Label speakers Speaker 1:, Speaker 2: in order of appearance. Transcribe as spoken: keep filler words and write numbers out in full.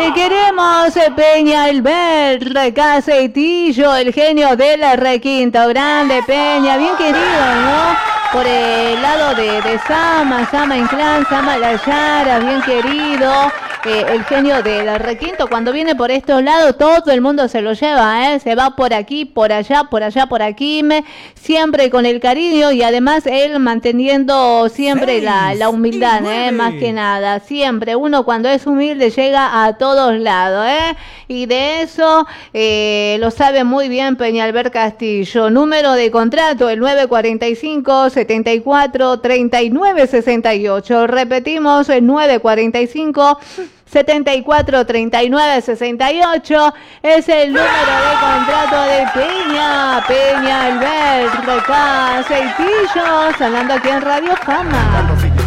Speaker 1: Te queremos, Peña Albert, Recaseitillo, el genio del requinto. Grande, Peña, bien querido, ¿no? Por el lado de, de Sama, Sama Inclán, Sama La Yara, bien querido. Eh, el genio del requinto, cuando viene por estos lados, todo el mundo se lo lleva, ¿eh? Se va por aquí, por allá, por allá, por aquí, me, siempre con el cariño y además él manteniendo siempre la, la humildad, ¿eh? Más que nada, siempre. Uno cuando es humilde llega a todos lados, ¿eh? Y de eso eh, lo sabe muy bien Peñalver Castillo. Número de contrato, el nueve cuarenta y cinco, setenta y cuatro, treinta y nueve sesenta y ocho. Repetimos, el nueve cuarenta y cinco, setenta y cuatro, treinta y nueve sesenta y ocho es el número de contrato de Peña, Peña Albert, Recaseitillo, hablando aquí en Radio Fama.